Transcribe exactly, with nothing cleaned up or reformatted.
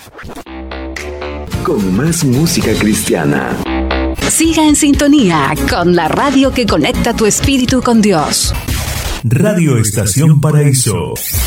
Con más música cristiana. Siga en sintonía con la radio que conecta tu espíritu con Dios. Radio Estación Paraíso.